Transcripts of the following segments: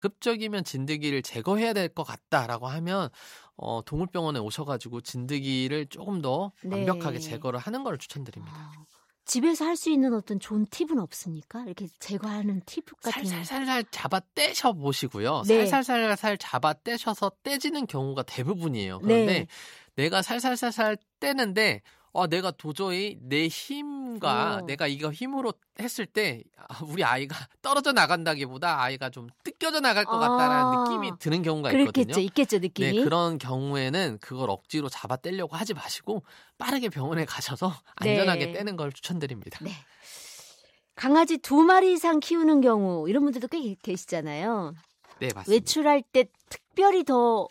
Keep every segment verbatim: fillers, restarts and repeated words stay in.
가급적이면 진드기를 제거해야 될 것 같다라고 하면 어, 동물병원에 오셔가지고 진드기를 조금 더 네. 완벽하게 제거를 하는 걸 추천드립니다. 아, 집에서 할 수 있는 어떤 좋은 팁은 없습니까? 이렇게 제거하는 팁 같은 거. 살살살살 잡아 떼셔 보시고요. 네. 살살살살 잡아 떼셔서 떼지는 경우가 대부분이에요. 그런데 네. 내가 살살살살 떼는데 어, 내가 도저히 내 힘과 어. 내가 이거 힘으로 했을 때 우리 아이가 떨어져 나간다기보다 아이가 좀 뜯겨져 나갈 것 같다는 아. 느낌이 드는 경우가 그렇겠죠. 있거든요. 있겠죠, 느낌이. 네, 그런 경우에는 그걸 억지로 잡아 떼려고 하지 마시고 빠르게 병원에 가셔서 네. 안전하게 떼는 걸 추천드립니다. 네. 강아지 두 마리 이상 키우는 경우 이런 분들도 꽤 계시잖아요. 네, 맞습니다. 외출할 때 특별히 더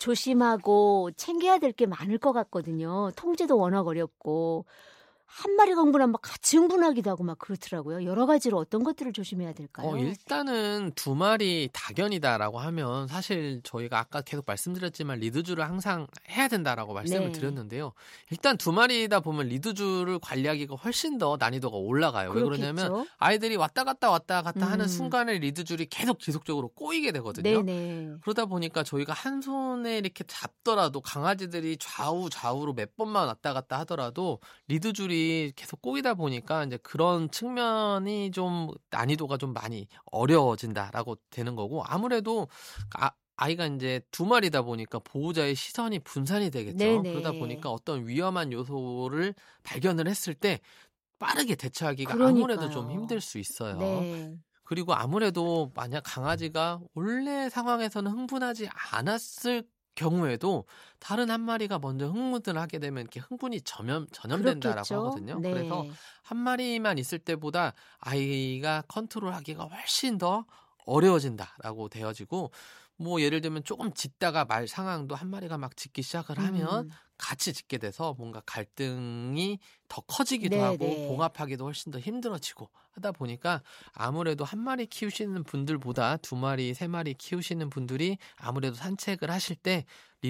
조심하고 챙겨야 될 게 많을 것 같거든요. 통제도 워낙 어렵고 한 마리가 흥분하면 막 같이 흥분하기도 하고 막 그렇더라고요. 여러 가지로 어떤 것들을 조심해야 될까요? 어, 일단은 두 마리 다견이다라고 하면 사실 저희가 아까 계속 말씀드렸지만 리드주를 항상 해야 된다라고 말씀을 네. 드렸는데요. 일단 두 마리다 보면 리드주를 관리하기가 훨씬 더 난이도가 올라가요. 왜 그렇겠죠. 그러냐면 아이들이 왔다 갔다 왔다 갔다 음. 하는 순간에 리드줄이 계속 지속적으로 꼬이게 되거든요. 네네. 그러다 보니까 저희가 한 손에 이렇게 잡더라도 강아지들이 좌우 좌우로 몇 번만 왔다 갔다 하더라도 리드줄이 계속 꼬이다 보니까 이제 그런 측면이 좀 난이도가 좀 많이 어려워진다라고 되는 거고 아무래도 아, 아이가 이제 두 마리다 보니까 보호자의 시선이 분산이 되겠죠. 네네. 그러다 보니까 어떤 위험한 요소를 발견을 했을 때 빠르게 대처하기가 그러니까요. 아무래도 좀 힘들 수 있어요. 네. 그리고 아무래도 만약 강아지가 원래 상황에서는 흥분하지 않았을 경우에도 다른 한 마리가 먼저 흥분을 하게 되면 이렇게 흥분이 전염, 전염된다라고 그렇겠죠. 하거든요. 네. 그래서 한 마리만 있을 때보다 아이가 컨트롤하기가 훨씬 더 어려워진다라고 되어지고 뭐 예를 들면 조금 짖다가 말 상황도 한 마리가 막 짖기 시작을 하면 음. 같이 짖게 돼서 뭔가 갈등이 더 커지기도 네, 하고 네. 봉합하기도 훨씬 더 힘들어지고 하다 보니까 아무래도 한 마리 키우시는 분들보다 두 마리, 세 마리 키우시는 분들이 아무래도 산책을 하실 때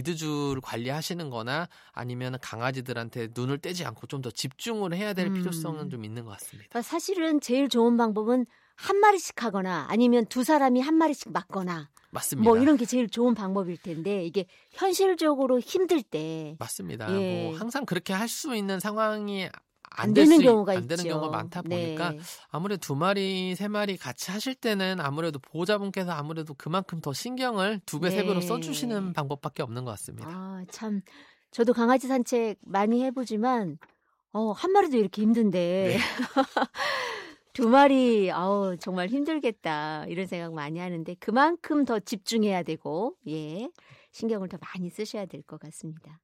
리드줄 관리하시는 거나 아니면 강아지들한테 눈을 떼지 않고 좀 더 집중을 해야 될 음. 필요성은 좀 있는 것 같습니다. 그러니까 사실은 제일 좋은 방법은 한 마리씩 하거나 아니면 두 사람이 한 마리씩 맡거나 맞습니다. 뭐 이런 게 제일 좋은 방법일 텐데 이게 현실적으로 힘들 때 맞습니다. 예. 뭐 항상 그렇게 할 수 있는 상황이 안, 안 될 되는 수 있- 경우가 안 되는 있죠. 경우가 많다 보니까 네. 아무래도 두 마리, 세 마리 같이 하실 때는 아무래도 보호자분께서 아무래도 그만큼 더 신경을 두 배, 세 배로 네. 써주시는 방법밖에 없는 것 같습니다. 아, 참 저도 강아지 산책 많이 해보지만 어, 한 마리도 이렇게 힘든데 네. 두 마리 아우 정말 힘들겠다 이런 생각 많이 하는데 그만큼 더 집중해야 되고 예 신경을 더 많이 쓰셔야 될 것 같습니다.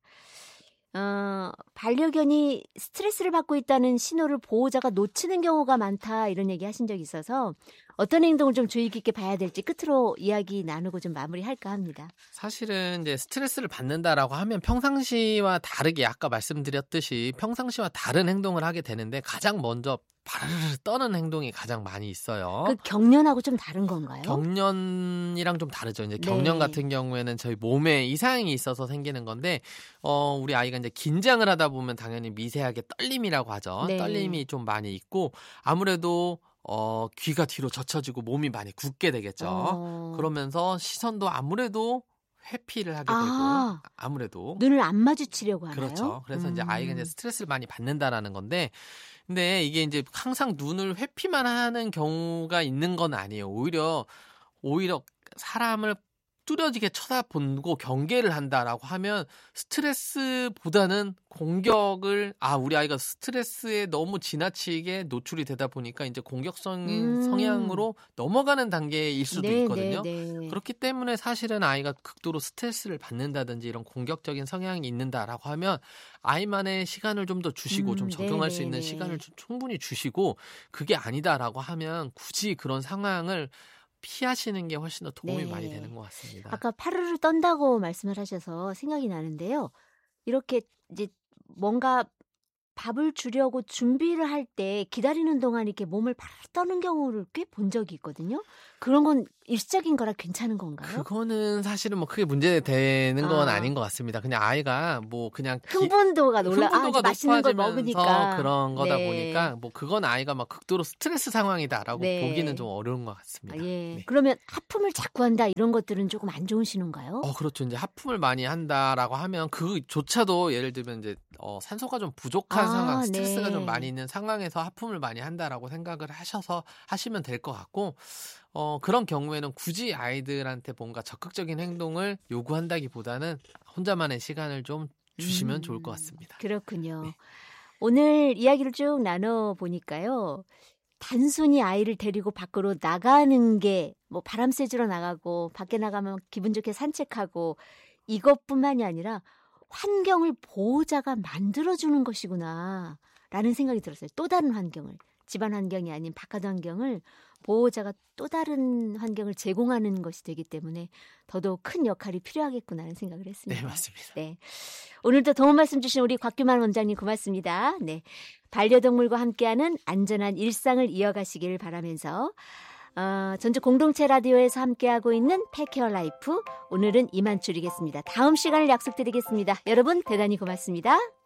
어, 반려견이 스트레스를 받고 있다는 신호를 보호자가 놓치는 경우가 많다 이런 얘기 하신 적이 있어서 어떤 행동을 좀 주의 깊게 봐야 될지 끝으로 이야기 나누고 좀 마무리할까 합니다. 사실은 이제 스트레스를 받는다라고 하면 평상시와 다르게 아까 말씀드렸듯이 평상시와 다른 행동을 하게 되는데 가장 먼저 바르르 떠는 행동이 가장 많이 있어요. 그 경련하고 좀 다른 건가요? 경련이랑 좀 다르죠. 이제 네. 경련 같은 경우에는 저희 몸에 이상이 있어서 생기는 건데, 어, 우리 아이가 이제 긴장을 하다 보면 당연히 미세하게 떨림이라고 하죠. 네. 떨림이 좀 많이 있고, 아무래도 어, 귀가 뒤로 젖혀지고 몸이 많이 굳게 되겠죠. 어. 그러면서 시선도 아무래도 회피를 하게 되고, 아. 아무래도. 눈을 안 마주치려고 하나요? 그렇죠. 그래서 이제 음. 아이가 이제 스트레스를 많이 받는다라는 건데, 근데 이게 이제 항상 눈을 회피만 하는 경우가 있는 건 아니에요. 오히려, 오히려 사람을 뚜렷하게 쳐다보고 경계를 한다라고 하면 스트레스보다는 공격을, 아, 우리 아이가 스트레스에 너무 지나치게 노출이 되다 보니까 이제 공격성인 음. 성향으로 넘어가는 단계일 수도 네, 있거든요. 네, 네. 그렇기 때문에 사실은 아이가 극도로 스트레스를 받는다든지 이런 공격적인 성향이 있는다라고 하면 아이만의 시간을 좀 더 주시고 음, 좀 적응할 네, 수 있는 네, 시간을 네. 좀 충분히 주시고 그게 아니다라고 하면 굳이 그런 상황을 피하시는 게 훨씬 더 도움이 네. 많이 되는 것 같습니다. 아까 파르르 떤다고 말씀을 하셔서 생각이 나는데요. 이렇게 이제 뭔가 밥을 주려고 준비를 할 때 기다리는 동안 이렇게 몸을 파르르 떠는 경우를 꽤 본 적이 있거든요. 그런 건 일시적인 거라 괜찮은 건가요? 그거는 사실은 뭐 크게 문제되는 건 아. 아닌 것 같습니다. 그냥 아이가 뭐 그냥 기, 흥분도가 놀라 흥분도가 아, 맛있는 걸 먹으니까 그런 거다 네. 보니까 뭐 그건 아이가 막 극도로 스트레스 상황이다라고 네. 보기는 좀 어려운 것 같습니다. 아, 예. 네. 그러면 하품을 자꾸 한다 이런 것들은 조금 안 좋은 신호인가요? 어, 그렇죠. 이제 하품을 많이 한다라고 하면 그조차도 예를 들면 이제 어, 산소가 좀 부족한 아, 상황, 스트레스가 네. 좀 많이 있는 상황에서 하품을 많이 한다라고 생각을 하셔서 하시면 될 것 같고, 어, 그런 경우에는 굳이 아이들한테 뭔가 적극적인 행동을 요구한다기보다는 혼자만의 시간을 좀 주시면 음, 좋을 것 같습니다. 그렇군요. 네. 오늘 이야기를 쭉 나눠 보니까요. 단순히 아이를 데리고 밖으로 나가는 게 뭐 바람 쐬주러 나가고 밖에 나가면 기분 좋게 산책하고 이것뿐만이 아니라 환경을 보호자가 만들어주는 것이구나 라는 생각이 들었어요. 또 다른 환경을. 집안 환경이 아닌 바깥 환경을 보호자가 또 다른 환경을 제공하는 것이 되기 때문에 더더욱 큰 역할이 필요하겠구나 하는 생각을 했습니다. 네, 맞습니다. 네. 오늘도 도움 말씀 주신 우리 곽규만 원장님 고맙습니다. 네. 반려동물과 함께하는 안전한 일상을 이어가시길 바라면서 어, 전주 공동체 라디오에서 함께하고 있는 펫케어 라이프 오늘은 이만 줄이겠습니다. 다음 시간을 약속드리겠습니다. 여러분 대단히 고맙습니다.